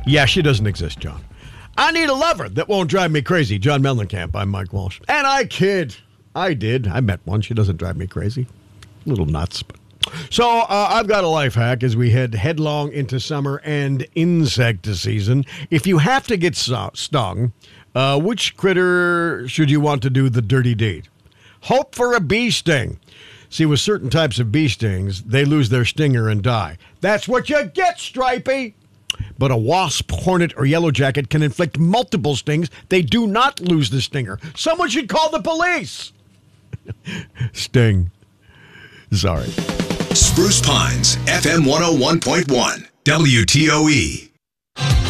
Yeah, she doesn't exist, John. I need a lover that won't drive me crazy. John Mellencamp, I'm Mike Walsh. And I kid. I did. I met one. She doesn't drive me crazy. A little nuts. But. So I've got a life hack as we head headlong into summer and insect season. If you have to get stung, which critter should you want to do the dirty deed? Hope for a bee sting. See, with certain types of bee stings, they lose their stinger and die. That's what you get, Stripey! But a wasp, hornet, or yellow jacket can inflict multiple stings. They do not lose the stinger. Someone should call the police! Sting. Sorry. Spruce Pines, FM 101.1, WTOE.